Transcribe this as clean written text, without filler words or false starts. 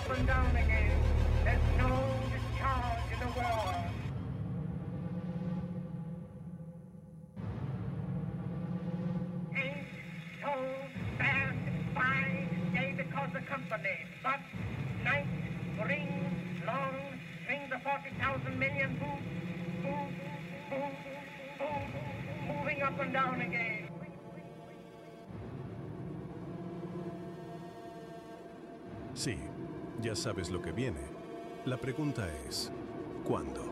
up and down again. There's no discharge in the world. Ain't so bad, fine, yea, because the company, but night rings long, strings of 40,000 million, boom, boom, boom, boom, moving up and down again. Sí, ya sabes lo que viene. La pregunta es, ¿cuándo?